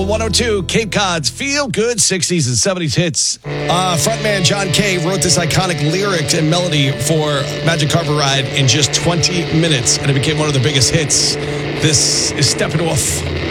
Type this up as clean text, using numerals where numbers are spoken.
102, Cape Cod's feel-good 60s and 70s hits. Frontman John Kay wrote this iconic lyric and melody for Magic Carpet Ride in just 20 minutes, and it became one of the biggest hits. This is Steppenwolf.